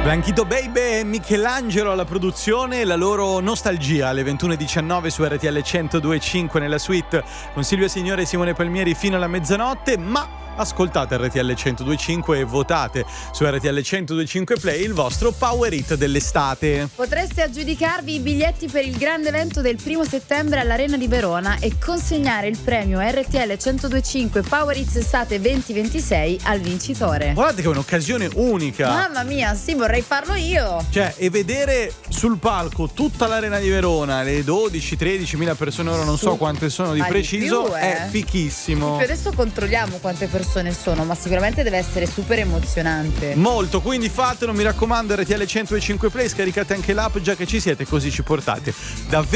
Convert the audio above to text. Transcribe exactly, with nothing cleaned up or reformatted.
Blanchito Baby e Michelangelo alla produzione, la loro nostalgia alle ventuno e diciannove su R T L centodue e cinque nella suite con Silvia Signore e Simone Palmieri fino alla mezzanotte, ma ascoltate R T L centodue e cinque e votate su R T L centodue e cinque Play il vostro Power Hit dell'estate. Potreste aggiudicarvi i biglietti per il grande evento del primo settembre all'Arena di Verona e consegnare il premio R T L centodue e cinque Power Hits Estate venti ventisei al vincitore. Guardate che è un'occasione unica. Mamma mia, sì, vorrei farlo io. Cioè, e vedere sul palco tutta l'Arena di Verona, le dodici tredici mila persone, ora non Su. so quante sono di Ah, di preciso, più, eh. è fichissimo. Più adesso controlliamo quante persone sono, ma sicuramente deve essere super emozionante. Molto, quindi fatelo, mi raccomando, R T L centodue e cinque Play, scaricate anche l'app già che ci siete, così ci portate davvero